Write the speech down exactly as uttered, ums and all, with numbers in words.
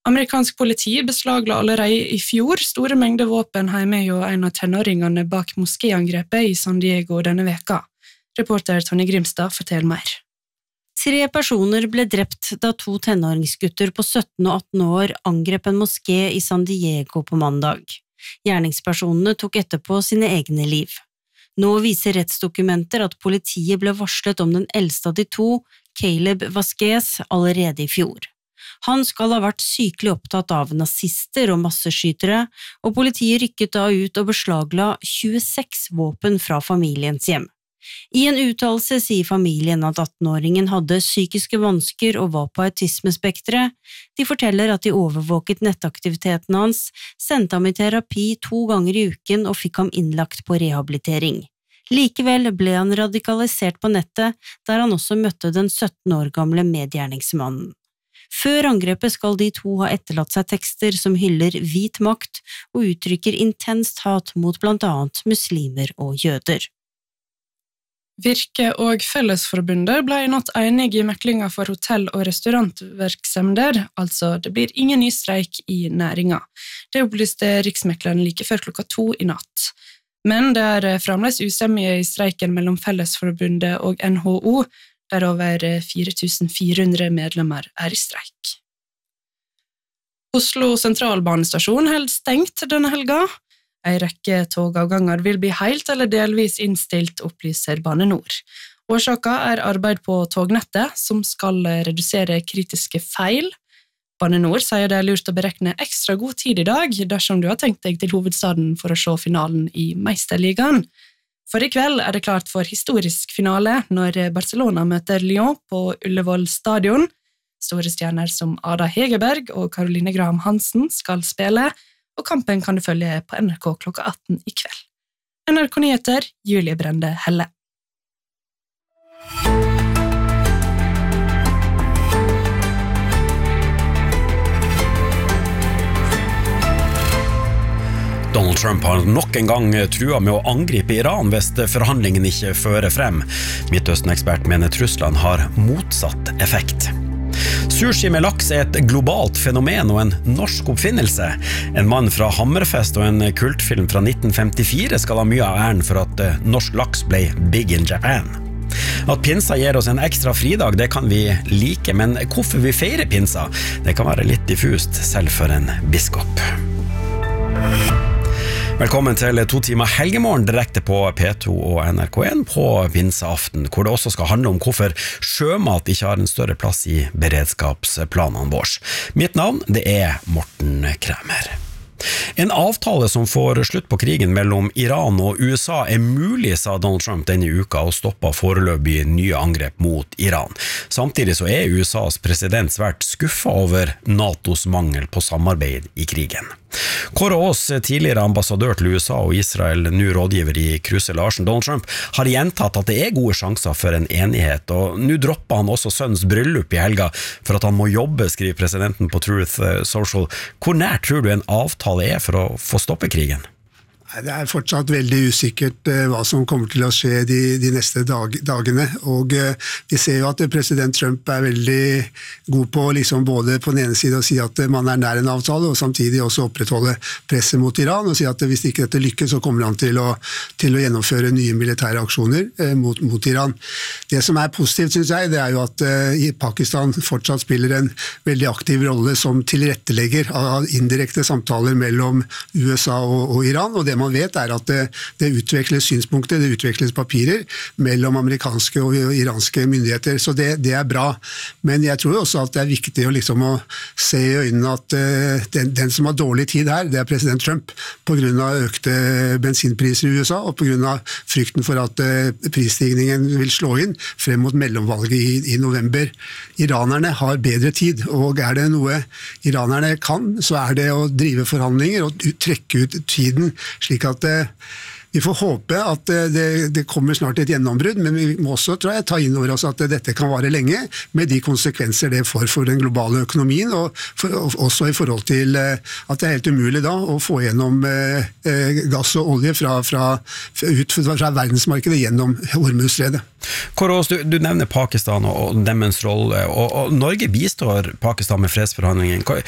Amerikansk politi beslagla allerede i fjor store mengder våpen hjemme og en av tenåringene bak moskéangrepet i San Diego denne veka. Reporter Tonje Grimstad forteller mer. Tre personer ble drept da to tenåringsgutter på sytten og atten år angrep en moské i San Diego på mandag. Gjerningspersonene tok etterpå sine egne liv. Nå viser rettsdokumenter at politiet ble varslet om den eldste av de to, Caleb Vasquez, allerede i fjor. Han skal ha vært sykelig opptatt av nazister og masseskytere, og politiet rykket da ut og beslagla tjueseks våpen fra familiens hjem. I en uttalelse sier familien at attenåringen hadde psykiske vansker og var på autismespektret. De forteller at de overvåket nettaktiviteten hans, sendte ham i terapi to ganger i uken og fikk ham innlagt på rehabilitering. Likevel ble han radikalisert på nettet, der han også møtte den sytten år gamle medgjerningsmannen. Før angrepet skal de to ha etterlatt seg tekster som hyller hvit makt og uttrykker intenst hat mot blant annet muslimer og jøder. Virke og Fellesforbundet ble i natt enige i meklinga for hotell- og restaurantvirksomheter, altså det blir ingen ny streik i næringa. Det opplyste riksmekleren like før klokka to i natt. Men det er fremdeles usemje i streiken mellom Fellesforbundet og N H O, der over fire tusen fire hundre medlemmer er i streik. Oslo sentralbanestasjon held stengt denne helga. En rekke togavganger vil bli helt eller delvis innstilt, opplyser Bane Nor. Årsaken er arbeid på tognettet, som skal redusere kritiske feil. Bane Nor sier det er lurt å berekne ekstra god tid i dag, dersom du har tenkt deg til hovedstaden for å se finalen i Meisterligaen. For i kveld er det klart for historisk finale når Barcelona møter Lyon på Ullevål stadion. Store stjerner som Ada Hegerberg og Caroline Graham Hansen skal spille, og kampen kan du følge på N R K klokka atten i kveld. N R K Nyheter, Julie Brende Helle. Donald Trump har nok en gang trua med å angripe Iran hvis forhandlingen ikke fører frem. Midtøsten-ekspert mener truslene har motsatt effekt. Sushi med laks er et globalt fenomen og en norsk oppfinnelse. En mann fra Hammerfest og en kultfilm fra nitten femtifire skal ha mye av æren for at norsk laks ble big in Japan. At pinsa gir oss en ekstra fridag, det kan vi like, men hvorfor vi feirer pinsa, det kan være litt diffust, selv for en biskop. Velkommen til to timer helgemorgen direkte på P to og N R K en på pinseaften, hvor det også skal handle om hvorfor sjømat ikke har en større plass i beredskapsplanene våre. Mitt navn, det er Morten Kremer. En avtale som får slutt på krigen mellom Iran og U S A er mulig, sa Donald Trump denne uka, og stoppet foreløpig nye angrep mot Iran. Samtidig så er U S A's president svært skuffet over NATOs mangel på samarbeid i krigen. Kåre Aas, tidligere ambassadør til U S A og Israel, nå rådgiver i Kruse Larsen, Donald Trump, har gjentatt at det er gode sjanser for en enighet, og nå dropper han også sønnens bryllup i helga for at han må jobbe, skriver presidenten på Truth Social. Hvor nær tror du en avtale er for å få stoppe krigen? Det er fortsatt veldig usikkert eh, hva som kommer til å skje de, de neste dag, dagene, og eh, vi ser jo at president Trump er veldig god på liksom både på den ene siden å si at man er nær en avtale, og samtidig også opprettholde presset mot Iran, og si at hvis ikke dette lykkes, så kommer han til å, til å gjennomføre nye militære aksjoner eh, mot, mot Iran. Det som er positivt, synes jeg, det er jo at eh, Pakistan fortsatt spiller en veldig aktiv rolle som tilrettelegger av indirekte samtaler mellom U S A og, og Iran, og det man vet er at det, det utvikles synspunkter, det utvikles papirer mellom amerikanske og iranske myndigheter, så det, det er bra. Men jeg tror også at det er viktig å, liksom, å se i øynene at uh, den, den som har dårlig tid her, det er president Trump, på grunn av økte bensinpriser i U S A, og på grunn av frykten for at uh, prisstigningen vil slå inn frem mot mellomvalget i, i november. Iranerne har bedre tid, og er det noe iranerne kan, så er det å drive forhandlinger og trekke ut tiden, slik at vi får håpe at det, det kommer snart et gjennombrudd, men vi må også, tror jeg, ta inn over oss at dette kan vare lenge, med de konsekvenser det får for den globale økonomien, og, for, og også i forhold til at det er helt umulig da å få gjennom eh, gass og olje fra, fra, ut fra verdensmarkedet gjennom Hormuzstredet. Kåre, du, du nevner Pakistan og, og deres rolle, og, og Norge bistår Pakistan med fredsforhandlingen. Hva,